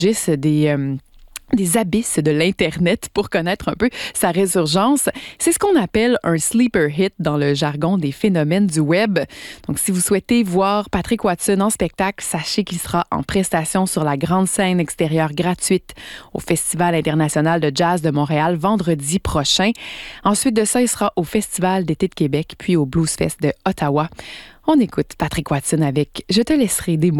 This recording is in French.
des abysses de l'Internet pour connaître un peu sa résurgence. C'est ce qu'on appelle un sleeper hit dans le jargon des phénomènes du web. Donc, si vous souhaitez voir Patrick Watson en spectacle, sachez qu'il sera en prestation sur la grande scène extérieure gratuite au Festival international de jazz de Montréal vendredi prochain. Ensuite de ça, il sera au Festival d'été de Québec puis au Blues Fest de Ottawa. On écoute Patrick Watson avec « Je te laisserai des mots ».